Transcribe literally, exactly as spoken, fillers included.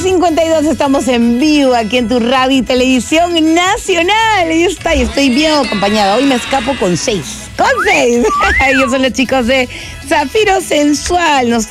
cincuenta y dos, estamos en vivo aquí en tu radio y televisión nacional. Y está, y estoy bien acompañada. Hoy me escapo con seis. ¡Con seis! Ellos son los chicos de Zafiro Sensual. Nos